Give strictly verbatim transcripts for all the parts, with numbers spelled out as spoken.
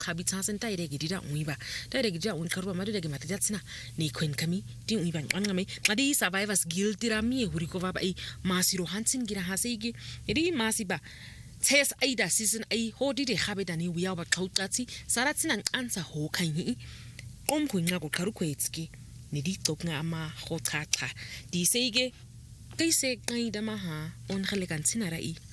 khabitsa sen taire ke dira uiba taire ke dira un karwa madu de mata jatsina ne kwen kami ti uiba ngame ngadi survivors guilt rami huriko ba ai masiro hansin gira hasegi ri masiba Tes aida season ai hodi de habe dani wiya ba khautatsi saratsina ansa ho khanyi om kunga ko kharu kwetski ne di toknga ama khothatha di seige kaise kaida maha on khalekan sinara i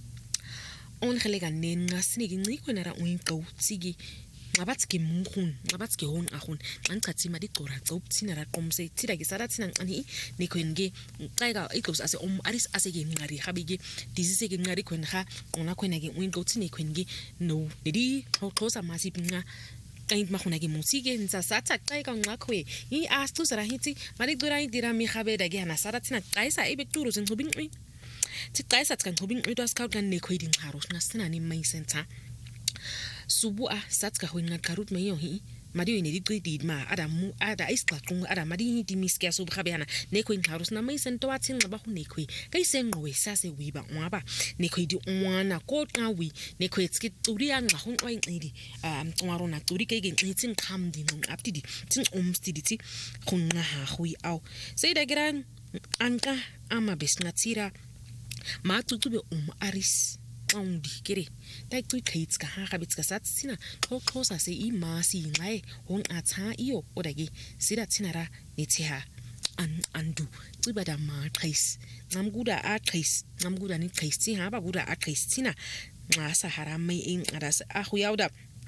on khalekan nen ngasini gi nqi khona ra uin qawtsigi ngabatske mkhun ngabatske hon ahun nqathi madi qora qawtsina ra qomse tsira ke saratsina nqani ne khwenge qaika iclose ase om aris ase ke ngari habige dizise ke ngari khwen kha ona khwena ke uin qawtsine khwenge no dedi khosa masipinga kaint makhuna ke musike ntsa satsa qaika ngakwe i astu sara hitsi madi dura idira mi khabe da ke hana saratsina qaisa ebe turo zenqubin uin tsi qaisa tkan qubin uito scout kan ne khwedi ngharos ngasina ni mai center subu a satska hoinga karut mayo hi madi ne di ma ada mu ada iskla kung ada madi di miske sub khabana ne ko inharus na mai sento watsin ba hu ne ko kai sen ngwe sa se wi ba nwa ba ne ko di nwana ko qawi ne ko tski turi an ga hun oin idi am twaro na turi ke gen tsin kham di no aptidi tsin umstidi ti khunga ha hui au sei da gran anka ama besna tsira ma tutube um aris Ondi kere tai tu kaits ka ha habits ka satsina to khosa se I masi ngai hon atha iyo odagi sira tsinara nithiha an andu tsibada ma kais ngamguda a kais ngamguda ni kais ti ha ba guda a kais tsina ngasa haramai in adas a huyauda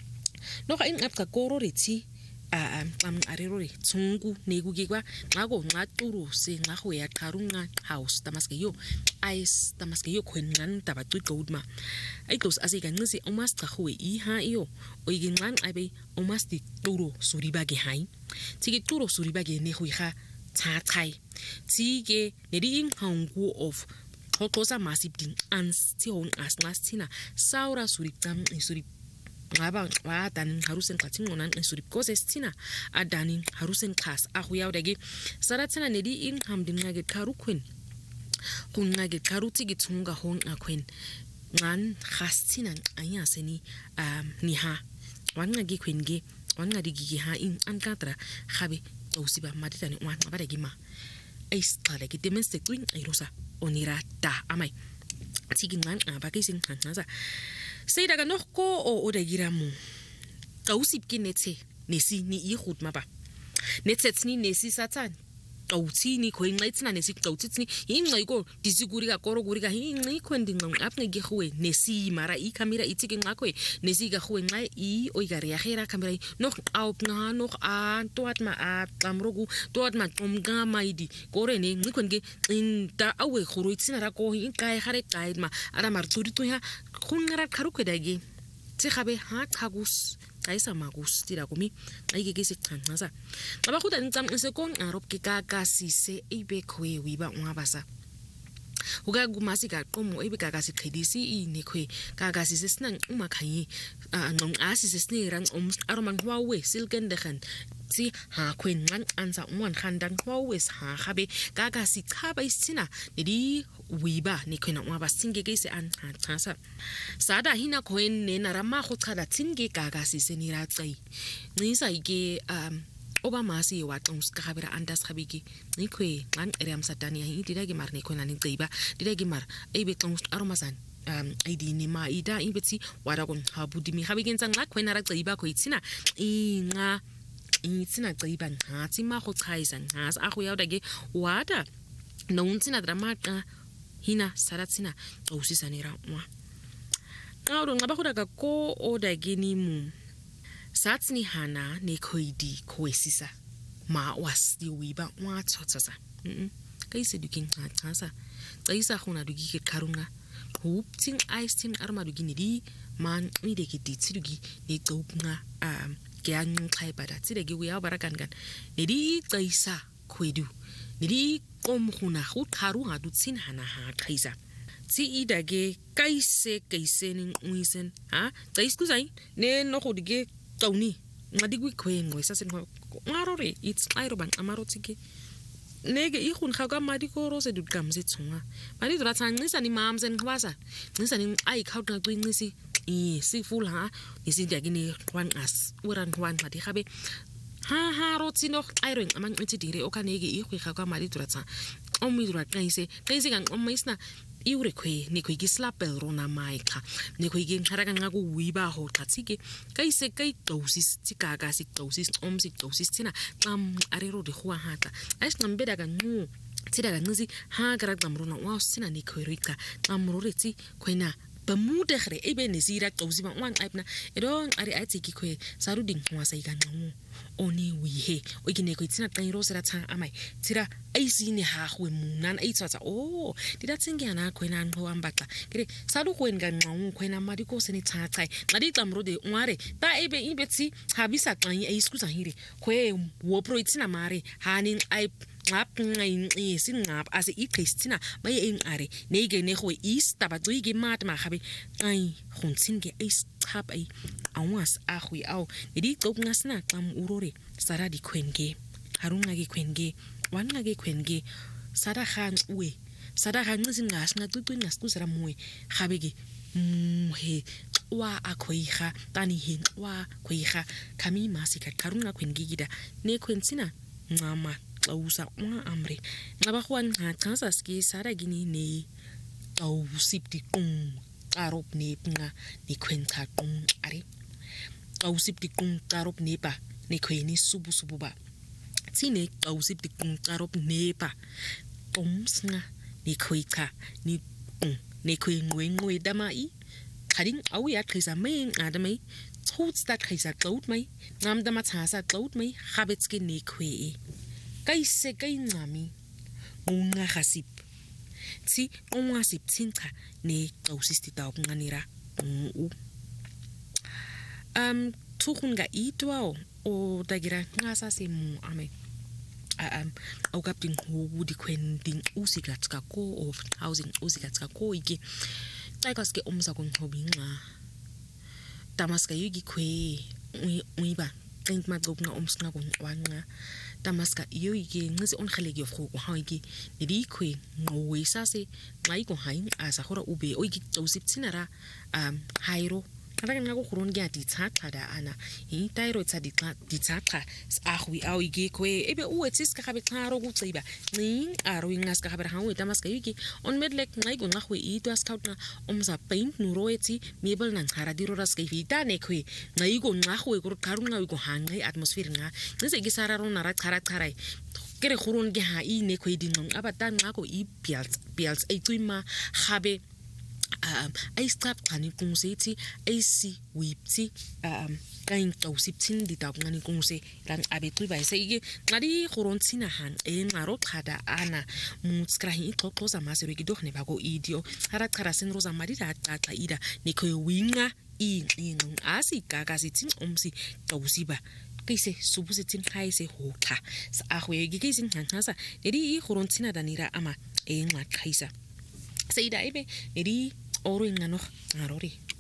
no ka in apka koro reti a am arerore tsungu negugigwa ngako ngaquru se ngaho ya qarunga house tamaske yo ice tamaske yo khwengan tabatwi goldma ai close asika ngisi umaster khwe I ha iyo oyiginqan abe umasti turo suriba ge hai tiki turo suriba ge ne khuiga tsa tsai tsige nedi in hangu of khokosa masipding ans ti hon asngastina saura surikam suri ngaba wa dan harusen qatin onan suri kosestina adani harusen khas ahuyawdage saratsina nedi in hamdim ngage karukwen kunngage karuti githunga hon akwen ngan khastina ayaseni um niha wangage kwenge wangadi gigi ha in ankatra khabe usiba maditani wan abadegima aisqale ke demonstrate twin airosa onira ta amai tigin abakaisin hanza sei daga noch ko o odagiramu kausip kinetse nesi ni I khut maba netsetsni nesi satan qawtsi ni khoi ngaitsina nesi qawtsitsni ingqi ko disiguri ka koro guri ka ingqi khwendinga apne ge khwe nesi mara I camera itike ngakwe nesi ka khwe ngai I oigari ya khera camera noch auf nga noch a toat ma a qamrogu toat ma qomga maidi kore ne ngqi khwenge in ta awe khoroitsina ra ko in kai khare kai ma ara mar turi to ya khunra kharu khedagi tse khabe ha qagus kaisa magus tira komi aige ke se tsanasa aba khuda ntsam se kon arop ke ka ka sise ibe khwe wiba ngabasa uga gumasi ka qomo ibe ka ka se khedisi I ne khwe ka ka sise snan uma khayi ngong asise sne ran um aroman wawe silken dekhan si ha khwen ngan ansa umwan khandan wawe ha khabe ka ka si khaba isina nedi wiba ni khwena ngaba singe ke se an tsasa sada hina khwen ne narama go tsada tsinge ka ka sise ni ra tsai ngisa ike um oba masi wa tons ka habira andas khabiki ni khwe ngan eriam satani hi dida ge mar ni khwena ni tsiba dida ge mar ebe tons aromasan um idi ni ma ida ibetsi wara kon habudi mi habigenza nga khwena ra tsiba ko itsina inga itsina tsiba nga tsima go tsaisa nga a go yawdage wada no ntsina dramaka hina saratsina usisanira mwa ngawro ngaba khoda ka ko odageni mu satsni hana ne khoidi khoesisa ma wasti wiba mwa tsotsasa mm kaise dukin ha tsasa tsaisa khona dugi ke kharunga hupting icing arma dugi ni di man ide ke ditsidugi ne qopnga um ke an khaibada tside ge uya barakan kan ne di tsaisa khoedu ne di kom khuna khu tharu ha dutsin hana ha khaisa tsi idage kaise kaise ning uisen ha tsais kuzai ne no khodige tawni ngadigwi khwengo isasen ngarore it's airoban amarotike nege ikhun khaga madi ko rose dutkamse tsunga madi dratsa ngisa ni mamsen khwasa ngisa ni ai khawtna twingisi e se full ha e se dia gini kwan as uran kwan ba di gabe ha ha ro tsino ayro amanqiti dire okaneke igwega kwamali duratsa omidura qaise qaise kan omaisna iure kwe ni kwe gislapel rona maika ni kwe ngharaka nqa ku wiba ho qatsike kaise kai dosis tsikaka si dosis omsi dosis tsina qam arero de khwa hata ayisqambeda kanqu tsida kanqisi ha kara qamrona wa sina ni kwe rika qamroretsi kwena bamudegre ebe nesira dosis ba wan aipna edo ari aitsiki kwe saruding ngwa sai kanqu oni wihe ogine ko tsina qairo sera tsa amai tsira aisine ha khwe munan aitsatsa oh dida tsingana khwena nqo ambaka kire salu khwen ga nqu khwena madi ko sene tsa tsa ngadi qamro de ngware ta ebe ibetsi habisa qanyi ayiskuza hire khwe wo pro itsina mare hanin ai ngap ngai singap ase iqistina baye engare nege ne khwe ista ba tsuige mat ma khabe ai khunsinge aischap ai awas akhwi au edi qok ngasna qam urore sara di khwenge harunga ke khwenge wanqa ke khwenge sara khan uwe sara khan ngisingas na tsuqi ngaskusera muwe khabe ke muhe wa akhwiha tani hin wa khwiha khami masika karunga khwenge gida ne khwensina ngama usa una amre ngaba khwan nga tsansa ski sara gini ne au sipti kum arop ne nga ni khwentha kum ari au sipti kum arop ne pa ni khweni subu subu ba tsine au sipti kum arop ne pa kum snga ni khwitha ni kum ne khwen ngwe ngwe damai khading au ya khisa meng adamai tsuts ta khisa cloud mai ngam dama tsasa cloud mai khabetski ne khwe kaise kaingami ngunga khasip tsi onwa sip tsinqa ne qawsisti ta obnganira u um tukhunga itwa o tagira ngasa semu ame um okapting ho di kwending usigatska ko of housing usigatska ko iki taikaske umsa ko ngobinqa tamaska yugi kwe uiba think ma gobna umsna ko wanqa tamaska iyo ike ngisi ongeleke fro ko haiki nedi kwe ngowisa se ngai ko hain asa hora ube o iki tosiptsinara um hairo kada ngako khron ge ati tsatla ana hi tairo tsa di tsatla ahwi au ige kwe ebe uwetsis ka khabe tlaro ku tsiba ning aro ingas ka khabe hawe tamaska yuki on medlek ngai ko ngahwe ito askautna umza paint nuroetsi mebel nang khara diro ras ke vita ne kwe ngai ko ngahwe ko karunga ko hangai atmosphere nga ngise ke sara rona ra khara kharai kere khron ge ha i ne kwe dingong abatan ngako i pials pials e tuima khabe um I stop kani kungseti ac wipti um kain tawsiptin ditap ngani kungse ran abetri ba se ige ngadi khorontsina han e ngaro khada ana mutskrahi ixoxoza masero gidokhne bako idio hara khara senroza madida xaxa ida nikho winga inqinqi asikaga sithi umsi tawsiba kise subusitin khaise hokha sa ahwegi kise nganhasa nedi khorontsina danira ama e ngaqhaisa Seida ebe eri oro ingano ngarori